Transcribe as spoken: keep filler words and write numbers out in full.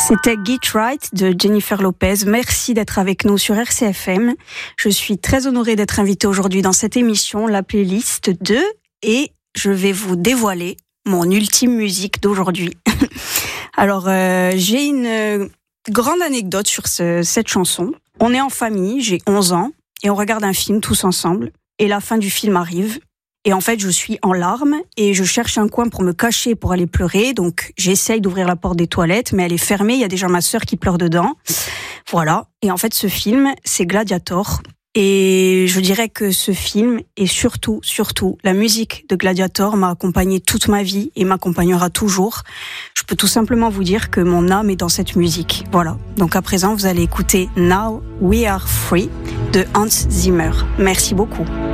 C'était Get Right de Jennifer Lopez. Merci d'être avec nous sur R C F M. Je suis très honorée d'être invitée aujourd'hui dans cette émission, la playlist de, et je vais vous dévoiler mon ultime musique d'aujourd'hui. Alors, euh, j'ai une grande anecdote sur ce, cette chanson. On est en famille, j'ai onze ans, et on regarde un film tous ensemble, et la fin du film arrive. Et en fait, je suis en larmes et je cherche un coin pour me cacher, pour aller pleurer. Donc, j'essaye d'ouvrir la porte des toilettes, mais elle est fermée. Il y a déjà ma sœur qui pleure dedans. Voilà. Et en fait, ce film, c'est Gladiator. Et je dirais que ce film, et surtout, surtout, la musique de Gladiator m'a accompagnée toute ma vie et m'accompagnera toujours. Je peux tout simplement vous dire que mon âme est dans cette musique. Voilà. Donc, à présent, vous allez écouter Now We Are Free de Hans Zimmer. Merci beaucoup.